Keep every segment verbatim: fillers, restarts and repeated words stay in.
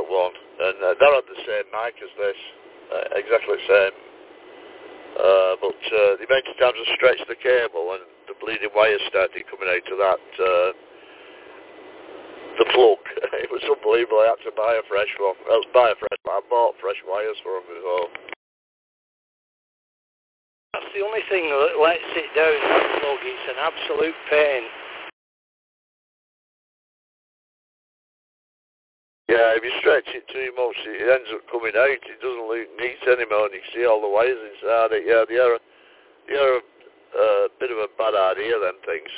that one, and uh, that had the same mic as this, uh, exactly the same. Uh, but uh, the amount of times I stretched the cable and the bleeding wires started coming out of that, uh, the plug. It was unbelievable. I had to buy a fresh one. Well, buy a fresh one. I bought fresh wires for them as well. That's the only thing that lets it down, that plug. It's an absolute pain. Yeah, if you stretch it too much, it ends up coming out. It doesn't look neat anymore, and you can see all the wires inside it. Yeah, they are, they are a uh, bit of a bad idea, them things.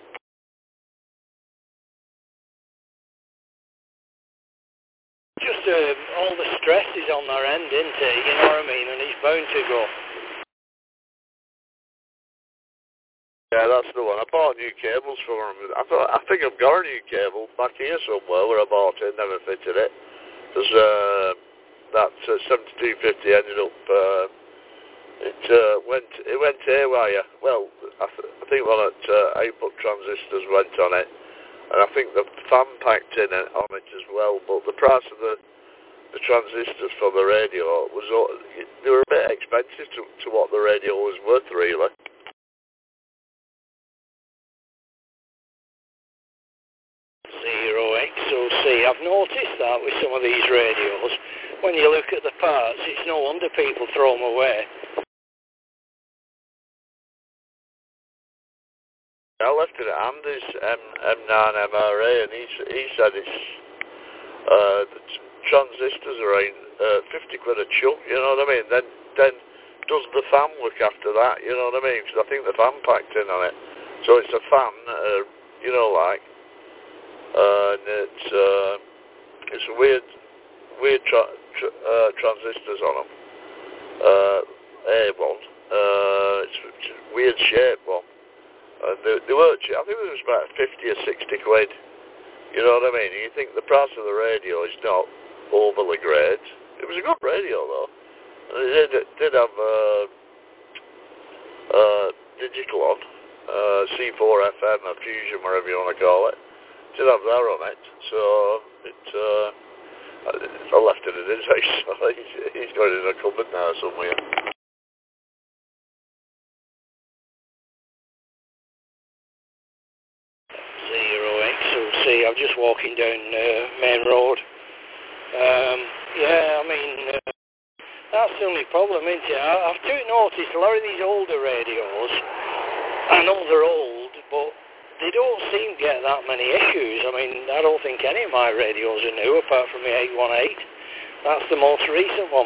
Just uh, all the stress is on their end, isn't it? You know what I mean? And it's bound to go. Yeah, that's the one. I bought new cables for them. I thought, I think I've got a new cable back here somewhere where I bought it, never fitted it. There's uh, that uh, seventy-two fifty ended up. Uh, it uh, went. It went haywire. Well, I, th I think one at uh, output transistors went on it, and I think the fan packed in it, on it as well. But the price of the the transistors for the radio was they were a bit expensive to to what the radio was worth, really. Zero X O C. I've noticed that with some of these radios. When you look at the parts, it's no wonder people throw them away. I left it at Andy's M nine M R A, and he he said it's uh, the transistors are around uh, fifty quid a chunk. You know what I mean? Then then does the fan work after that? You know what I mean? Because I think the fan packed in on it, so it's a fan. Uh, you know, like. Uh, and it's uh, it's a weird weird tra tra uh, transistors on them. Uh, A one. Uh, it's, it's a weird shape one. And they, they were. I think it was about fifty or sixty quid. You know what I mean? And you think the price of the radio is not overly great. It was a good radio though. And it did, it did have uh, uh, digital on, uh, C four F M or Fusion, whatever you want to call it. Did have that on it, so it, uh, I left it at his house, so he's, he's got it in a cupboard now somewhere. Zero X O C, I'm just walking down uh, Main Road. Um, yeah, I mean, uh, that's the only problem, isn't it? I, I've too noticed a lot of these older radios, I know they're old, but they don't seem to get that many issues. I mean, I don't think any of my radios are new, apart from the eight one eight. That's the most recent one.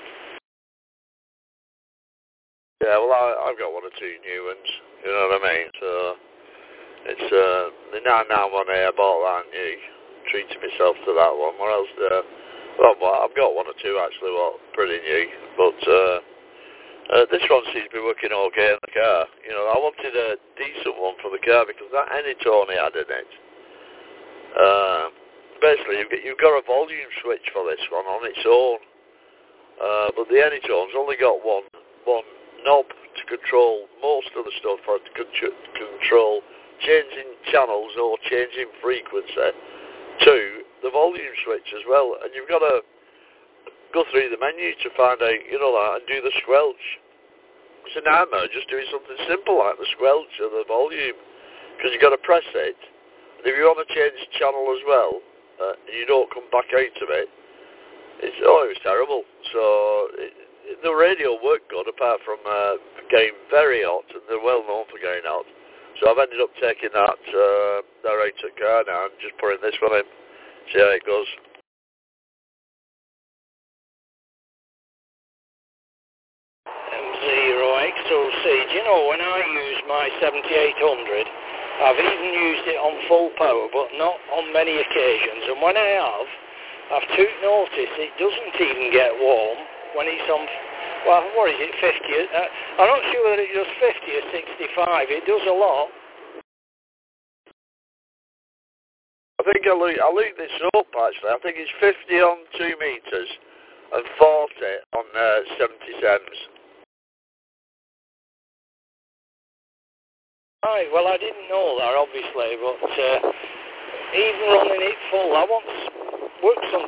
Yeah, well, I, I've got one or two new ones, you know what I mean? So, it's, uh, the nine nine one A, I bought that new, treated myself to that one. What else there? Well, I've got one or two, actually, well, pretty new, but, uh, Uh, this one seems to be working okay in the car. You know, I wanted a decent one for the car because that Anytone had in it. Uh, basically, you've got, you've got a volume switch for this one on its own. Uh, but the Anytone's only got one one knob to control most of the stuff, for to con control changing channels or changing frequency. Two, the volume switch as well. And you've got to go through the menu to find out, you know, that, and do the squelch. It's a nightmare just doing something simple like the squelch or the volume, because you've got to press it. And if you want to change channel as well, uh, and you don't come back out of it, it's, oh, it was terrible. So, it, it, the radio worked good, apart from uh, getting very hot, and they're well known for getting hot. So I've ended up taking that uh, narrator car now and just putting this one in, see how it goes. Zero X O C. Do you know, when I use my seventy-eight hundred, I've even used it on full power, but not on many occasions. And when I have, I've too noticed it doesn't even get warm when it's on, well, what is it, fifty? Uh, I'm not sure whether it does fifty or sixty-five. It does a lot. I think I look, I looked this up, actually. I think it's fifty on two metres and forty on uh, seventy-sevens. Right, well, I didn't know that, obviously, but uh, even running it full, I once worked some